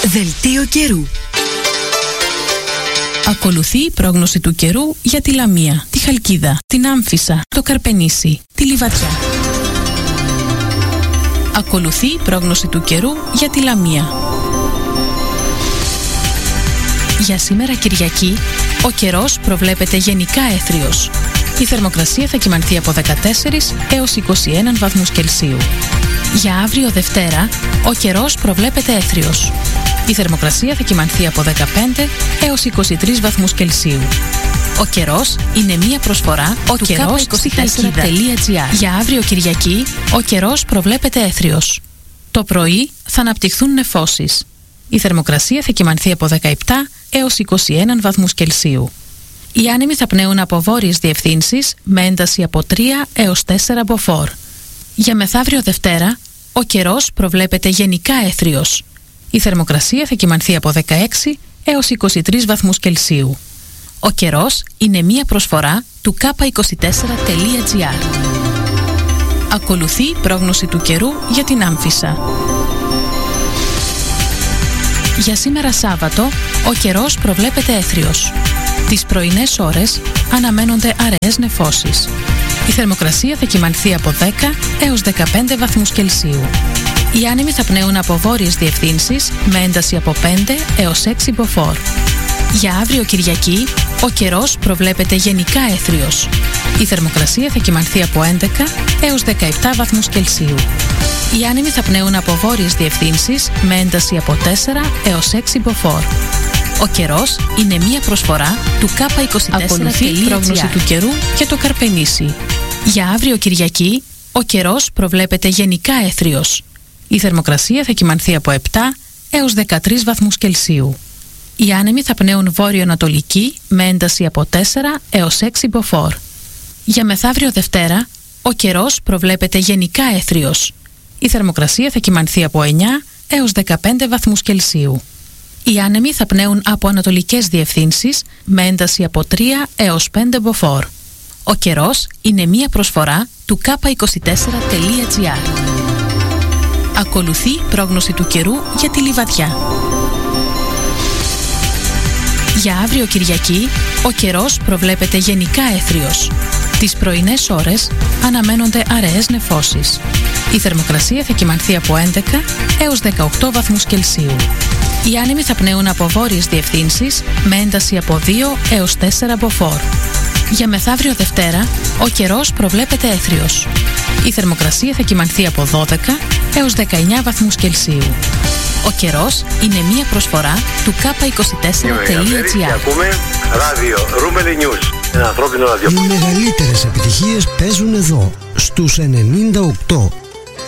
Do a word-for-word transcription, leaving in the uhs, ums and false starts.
Δελτίο καιρού. Ακολουθεί η πρόγνωση του καιρού για τη Λαμία, τη Χαλκίδα, την Άμφισσα, το Καρπενήσι, τη Λιβαδιά. Ακολουθεί η πρόγνωση του καιρού για τη Λαμία. Για σήμερα Κυριακή, ο καιρός προβλέπεται γενικά έθριος. Η θερμοκρασία θα κυμανθεί από δεκατέσσερις έως είκοσι ένα βαθμούς Κελσίου. Για αύριο Δευτέρα, ο καιρός προβλέπεται έθριος. Η θερμοκρασία θα κυμανθεί από δεκαπέντε έως είκοσι τρεις βαθμούς Κελσίου. Ο καιρός είναι μία προσφορά ο του κάπα είκοσι τέσσερα τελεία τζι άρ. Για αύριο Κυριακή, ο καιρός προβλέπεται έθριος. Το πρωί θα αναπτυχθούν νεφώσεις. Η θερμοκρασία θα κυμανθεί από δεκαεπτά έως είκοσι ένα βαθμούς Κελσίου. Οι άνεμοι θα πνέουν από βόρειες διευθύνσεις με ένταση από τρία έως τέσσερα μποφόρ. Για μεθαύριο Δευτέρα, ο καιρός προβλέπεται γενικά έθριος. Η θερμοκρασία θα κυμανθεί από δεκαέξι έως είκοσι τρεις βαθμούς Κελσίου. Ο καιρός είναι μία προσφορά του κάπα είκοσι τέσσερα τελεία τζι άρ. Ακολουθεί η πρόγνωση του καιρού για την Άμφισσα. Για σήμερα Σάββατο, ο καιρός προβλέπεται έθριος. Τις πρωινές ώρες αναμένονται αραιές νεφώσεις. Η θερμοκρασία θα κυμανθεί από δέκα έως δεκαπέντε βαθμούς Κελσίου. Οι άνεμοι θα πνέουν από βόρειες διευθύνσεις με ένταση από πέντε έως έξι μποφόρ. Για αύριο Κυριακή, ο καιρός προβλέπεται γενικά έθριος. Η θερμοκρασία θα κυμανθεί από έντεκα έως δεκαεπτά βαθμούς Κελσίου. Οι άνεμοι θα πνέουν από βόρειες διευθύνσεις με ένταση από τέσσερα έως έξι μποφόρ. Ο καιρός είναι μία προσφορά του κάπα είκοσι τέσσερα τελεία τζι άρ. Ακολουθεί η πρόγνωση του καιρού για το Καρπενήσι. Για αύριο Κυριακή, ο καιρός προβλέπεται γενικά έθριος. Η θερμοκρασία θα κυμανθεί από επτά έως δεκατρείς βαθμούς Κελσίου. Οι άνεμοι θα πνέουν βόρειο-ανατολική με ένταση από τέσσερα έως έξι μποφόρ. Για μεθαύριο Δευτέρα, ο καιρός προβλέπεται γενικά έθριος. Η θερμοκρασία θα κυμανθεί από εννιά έως δεκαπέντε βαθμούς Κελσίου. Οι άνεμοι θα πνέουν από ανατολικές διευθύνσεις με ένταση από τρία έως πέντε μποφόρ. Ο καιρός είναι μία προσφορά του κάπα είκοσι τέσσερα τελεία τζι άρ. Ακολουθεί η πρόγνωση του καιρού για τη Λιβαδιά. Για αύριο Κυριακή, ο καιρός προβλέπεται γενικά έθριος. Τις πρωινές ώρες αναμένονται αραιές νεφώσεις. Η θερμοκρασία θα κυμανθεί από έντεκα έως δεκαοκτώ βαθμούς Κελσίου. Οι άνεμοι θα πνέουν από βόρειες διευθύνσεις με ένταση από δύο έως τέσσερα μποφόρ. Για μεθαύριο Δευτέρα, ο καιρός προβλέπεται έθριος. Η θερμοκρασία θα κυμανθεί από δώδεκα έως δεκαεννιά βαθμούς Κελσίου. Ο καιρός είναι μία προσφορά του κάπα είκοσι τέσσερα τελεία τζι άρ. Ακούμε ράδιο Ρούμελι News, ένα ανθρώπινο ραδιόφωνο. Οι μεγαλύτερες επιτυχίες παίζουν εδώ, στους ενενήντα οκτώ.